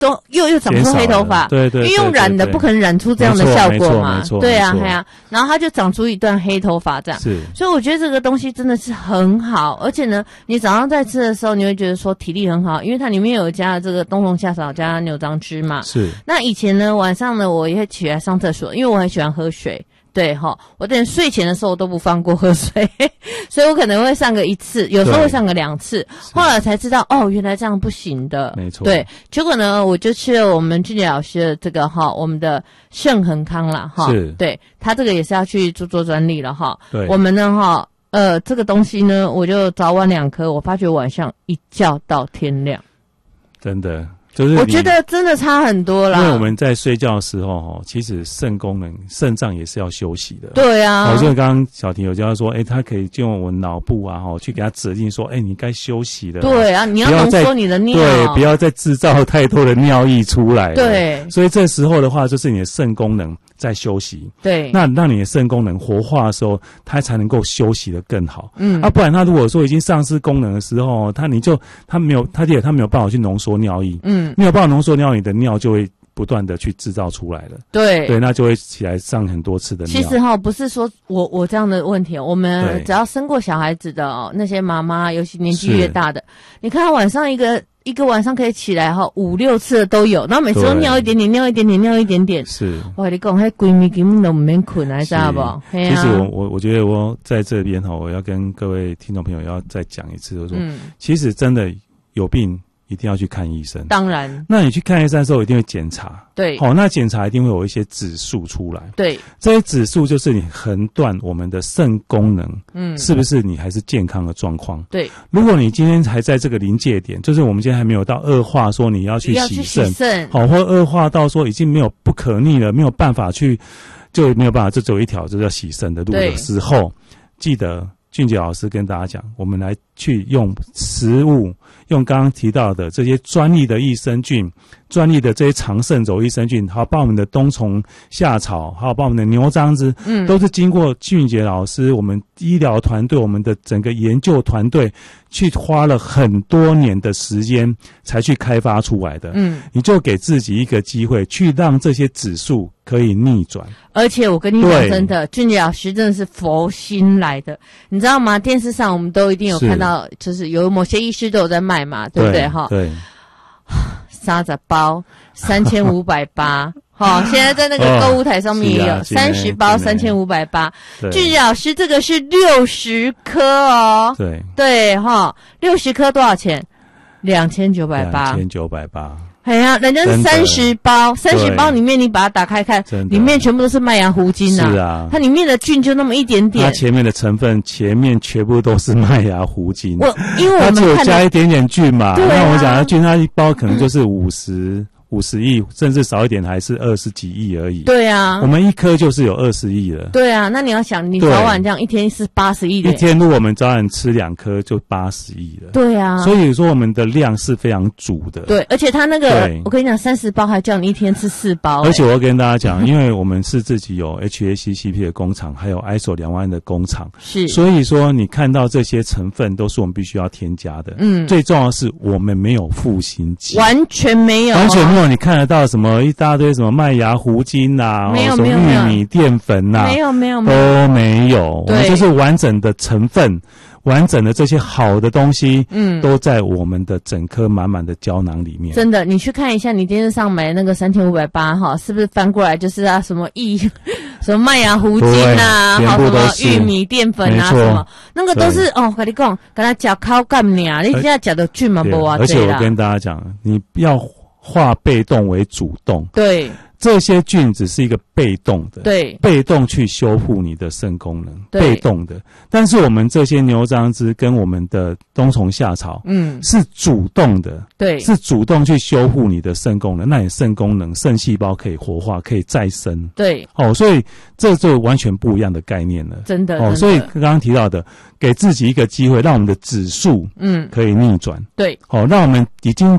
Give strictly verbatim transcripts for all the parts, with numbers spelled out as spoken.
都又又长出黑头发， 对 对, 对, 对, 对， 因为用染的不可能染出这样的效果嘛，对啊，对啊，然后它就长出一段黑头发这样， 是， 所以我觉得这个东西真的是很好，而且呢，你早上在吃的时候，你会觉得说体力很好，因为它里面有加了这个冬虫夏草加牛樟芝嘛， 是。 那以前呢，晚上呢，我也会起来上厕所，因为我很喜欢喝水。对齁，我等睡前的时候我都不放过喝水，所以我可能会上个一次，有时候会上个两次，后来才知道哦，原来这样不行的。 没错。 对，结果呢，我就吃了我们俊杰老师的这个齁，我们的圣恒康啦齁， 是， 对，他这个也是要去做做专利了齁。 对， 我们呢齁，呃，这个东西呢，我就早晚两颗，我发觉晚上一觉到天亮， 真的。就是我觉得真的差很多啦， 因为我们在睡觉的时候，其实肾功能、肾脏也是要休息的。 对啊， 好像刚刚小婷有教说，哎，他可以就用我脑部啊，哈，去给他指令说，哎，你该休息了。 对啊，你要浓缩你的尿， 对，不要再制造太多的尿液出来。 对， 所以这时候的话，就是你的肾功能在休息。 对， 那让你的肾功能活化的时候，它才能够休息得更好。 嗯， 啊，不然它如果说已经丧失功能的时候，它你就它没有，它也它没有办法去浓缩尿液。嗯，没有办法浓缩尿，你的尿就会不断的去制造出来了。对对，那就会起来上很多次的尿。 其实哈，不是说我我这样的问题，我们只要生过小孩子的哦，那些妈妈，尤其年纪越大的，你看他晚上一个一个晚上可以起来哈五六次的都有，然后每次都尿一点点，尿一点点，尿一点点。是，我跟你讲，那闺蜜根本都不免困来，知道不？ 其实我我我觉得我在这边哈，我要跟各位听众朋友要再讲一次，就是说，嗯、其实真的有病。一定要去看医生， 当然。 那你去看医生的时候，一定会检查， 对， 好、哦，那检查一定会有一些指数出来， 对， 这些指数就是你横断我们的肾功能，嗯，是不是你还是健康的状况？ 对， 如果你今天还在这个临界点，就是我们今天还没有到恶化，说你要去洗肾，好，或恶化到说已经没有不可逆了，没有办法去，就没有办法，就走一条就叫洗肾的路的时候，记得俊杰老师跟大家讲，我们来去用食物。用刚刚提到的这些专利的益生菌，专利的这些长肾轴益生菌，还有包括我们的冬虫夏草，还有包括我们的牛樟芝，嗯，都是经过俊杰老师、我们医疗团队、我们的整个研究团队去花了很多年的时间才去开发出来的。嗯，你就给自己一个机会，去让这些指数可以逆转。而且我跟你讲，真的，俊杰老师真的是佛心来的，你知道吗？电视上我们都一定有看到，就是有某些医师都有在卖嘛，对不对？哈，对，三十包三千五百八，哈，现在在那个购物台上面也有三十包三千五百八。俊杰老师这个是六十颗哦，对对哈，六十颗多少钱？两千九百八，两千九百八。哎呀，人家是三十包，三十包里面你把它打开看，里面全部都是麦芽糊精啊！是啊，它里面的菌就那么一点点。它前面的成分前面全部都是麦芽糊精。我因为我们它只有加一点点菌嘛，对啊、那我讲的菌，它一包可能就是五十。五十亿，甚至少一点还是二十几亿而已。对啊，我们一颗就是有二十亿了。对啊，那你要想，你早晚这样一天是八十亿的。一天如果我们早晚吃两颗，就八十亿了。对啊，所以说我们的量是非常足的。对，而且它那个，我跟你讲，三十包还叫你一天吃四包、欸。而且我要跟大家讲，因为我们是自己有 H A C C P 的工厂，还有 I S O 两万的工厂，是，所以说你看到这些成分都是我们必须要添加的。嗯，最重要的是我们没有赋新剂，完全没有，完全没有。你看得到什么一大堆什么麦芽糊精啊，没有没有什么玉米淀粉啊，没有没有都没有，我们就是完整的成分，完整的这些好的东西，嗯，都在我们的整颗满满的胶囊里面。真的，你去看一下你电视上买的那个三千五百八哈，是不是翻过来就是啊什么益什么麦芽糊精啊，好什么玉米淀粉啊，什么那个都是哦，跟你讲，跟他讲口感呢，你现在讲的菌嘛不啊？而且我跟大家讲，你要化被动为主动，对，这些菌只是一个被动的，对，被动去修复你的肾功能，被动的。但是我们这些牛樟芝跟我们的冬虫夏草，嗯，是主动的，对，是主动去修复你的肾功能，那你肾功能、肾细胞可以活化，可以再生，对，哦，所以这就完全不一样的概念了，真的，哦，所以刚刚提到的，给自己一个机会，让我们的指数，嗯，可以逆转，对，哦，让我们已经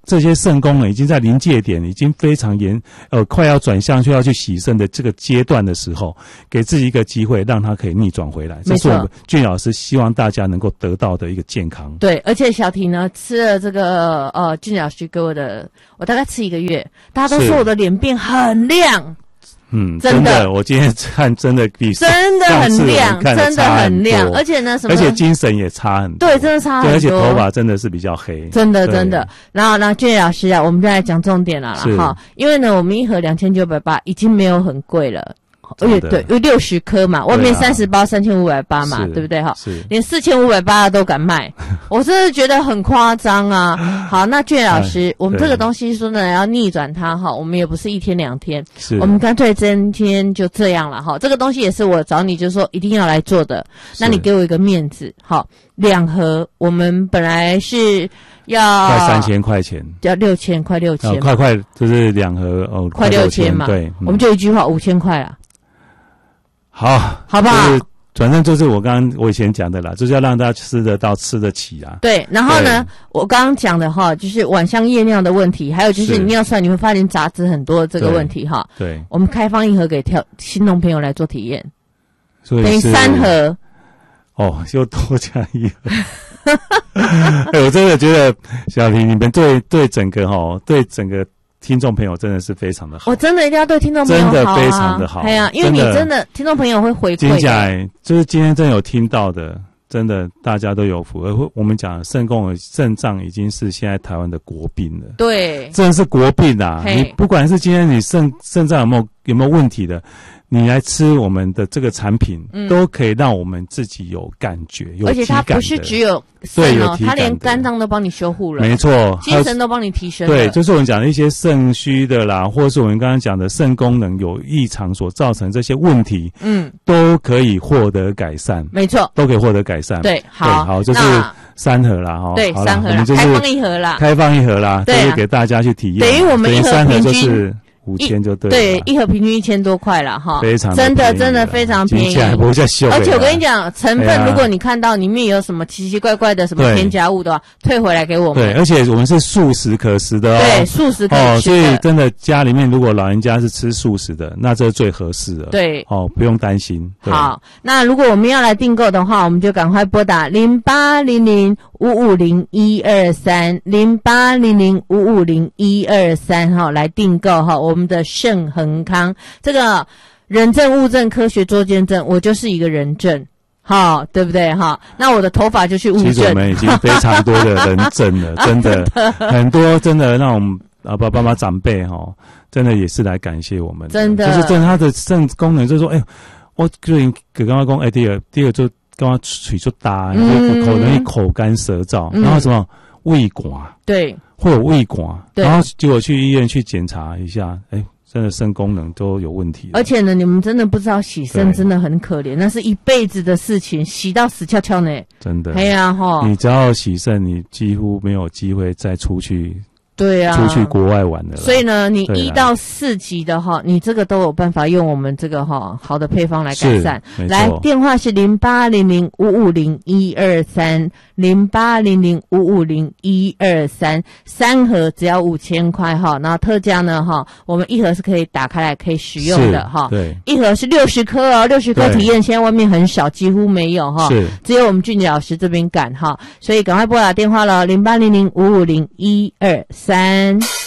这些肾功能已经在临界点，已经非常严，呃，快要转向需要去洗肾的这个阶段的时候，给自己一个机会，让它可以逆转回来。这是我们俊老师希望大家能够得到的一个健康。 对，而且小婷呢吃了这个呃俊老师给我的，我大概吃一个月，大家都说我的脸变很亮。 嗯， 真的， 真的我今天看真的比真的很亮，真的很亮，而且呢，什么？ 而且精神也差很多， 对，真的差很多， 而且头发真的是比较黑， 真的真的。然后呢，俊老师啊，我们就来讲重点了啦哈，因为呢，我们一盒两千九百八已经没有很贵了。而且对，有六十颗嘛，外面三十包三千五百八嘛，对不对哈？ 是， 连四千五百八的都敢卖，我真的觉得很夸张啊！好，那俊老师，我们这个东西说呢要逆转它哈，我们也不是一天两天，我们干脆今天就这样了哈。这个东西也是我找你，就是说一定要来做的，那你给我一个面子，好，两盒我们本来是要快三千块钱， 要六千，快六千， 快快就是两盒哦， 快六千嘛， 对， 我们就一句话五千块啦。 好， 好不好？ 就是反正就是我刚刚我以前讲的啦，就是要让大家吃得到、吃得起啊。 对，然后呢，我刚刚讲的哈，就是晚香夜尿的问题，还有就是你尿出来你会发现杂质很多这个问题哈。对，我们开放一盒给跳新农朋友来做体验， 所以等于三盒。 哦，又多加一盒。哎，我真的觉得小婷，你们对对整个哈，对整个。听众朋友真的是非常的好， 我真的一定要对听众朋友好、啊， 真的非常的好。 对啊，因为你真的听众朋友会回馈的。 接下来就是今天真有听到的，真的大家都有福。而我们讲肾功能肾脏已经是现在台湾的国病了， 对， 真的是国病啊！你不管是今天你肾肾脏有没有有没有问题的。你来吃我们的这个产品，嗯、都可以让我们自己有感觉，有体感的，而且它不是只有肾哦，它连肝脏都帮你修护了， 没错， 精神都帮你提升了。 对，就是我们讲的一些肾虚的啦，或者是我们刚刚讲的肾功能有异常所造成这些问题，嗯，都可以获得改善， 没错， 都可以获得改善。 对，好， 好，就是三盒啦，哈， 对，三盒啦，开放一盒啦， 开放一盒啦，就是给大家去体验， 等于我们一盒平均。五千就对了， 对，一盒平均一千多块了哈， 非常真的真的非常便宜，而且我跟你讲，成分如果你看到里面有什么奇奇怪怪的什么添加物的话，退回来给我们。 对，而且我们是素食可食的哦， 对，素食可食哦，所以真的家里面如果老人家是吃素食的，那这是最合适的。 对， 哦，不用担心。 好，那如果我们要来订购的话，我们就赶快拨打零八零零五五零一二三零八零零五五零一二三哈来订购哈我们的肾恒康这个人证物证科学做见证，我就是一个人证。好，对不对哈？那我的头发就去物证。 其实我们已经非常多的人证了，真的很多，真的那种啊爸爸妈长辈哈，真的也是来感谢我们的， 真的就是真的他的肾功能，就是说，哎，我最近给刚刚讲，哎，第二第二就刚刚嘴就大，嗯、口容易口干舌燥，嗯、然后什么胃管， 对， 会有胃管，然后结果去医院去检查一下，哎。真的肾功能都有问题， 而且呢，你们真的不知道洗肾真的很可怜，那是一辈子的事情，洗到死翘翘呢。 真的， 哎呀哈， 你只要洗肾，你几乎没有机会再出去。 对啊， 出去国外玩的。 所以呢，你一到四级的哈，你这个都有办法用我们这个哈好的配方来改善。来，电话是零八零零五五零一二三零八零零五五零一二三，三盒只要五千块哈，然后特价呢哈，我们一盒是可以打开来可以使用的哈。 对， 一盒是六十颗哦，六十颗体验，现在外面很少，几乎没有哈，是只有我们俊杰老师这边敢哈，所以赶快拨打电话了，零八零零五五零一二三。三